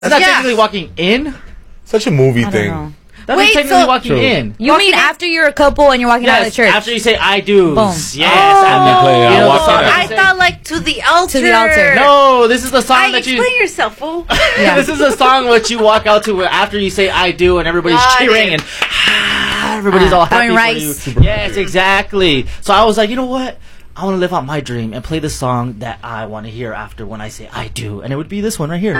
That's not technically walking in. Such a movie thing. That's technically walking in. You mean after you're a couple and you're walking out of the church? After you say I do. Boom. Yes. I thought like to the altar. To the altar. No, this is the song that you. Explain yourself, fool. This is a song which you walk out to after you say I do, and everybody's cheering and everybody's all happy for you. Yes, exactly. So I was like, you know what? I want to live out my dream and play the song that I want to hear after when I say I do, and it would be this one right here.